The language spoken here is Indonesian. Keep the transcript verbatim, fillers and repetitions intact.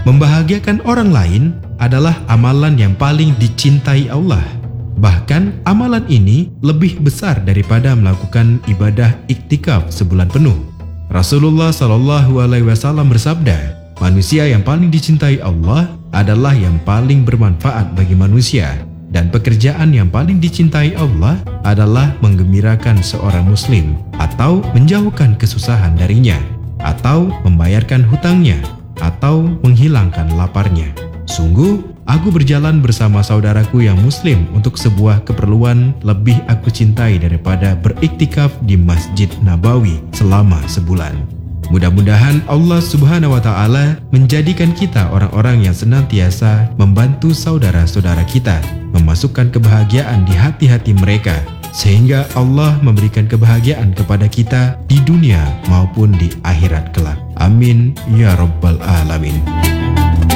Membahagiakan orang lain adalah amalan yang paling dicintai Allah. Bahkan amalan ini lebih besar daripada melakukan ibadah iktikaf sebulan penuh. Rasulullah Shallallahu Alaihi Wasallam bersabda, manusia yang paling dicintai Allah adalah yang paling bermanfaat bagi manusia, dan pekerjaan yang paling dicintai Allah adalah menggembirakan seorang muslim, atau menjauhkan kesusahan darinya, atau membayarkan hutangnya, atau menghilangkan laparnya. Sungguh, aku berjalan bersama saudaraku yang muslim untuk sebuah keperluan lebih aku cintai daripada beriktikaf di Masjid Nabawi selama sebulan. Mudah-mudahan Allah Subhanahu wa Ta'ala menjadikan kita orang-orang yang senantiasa membantu saudara-saudara kita, memasukkan kebahagiaan di hati-hati mereka, sehingga Allah memberikan kebahagiaan kepada kita di dunia maupun di akhirat kelak. Amin ya Rabbal Alamin.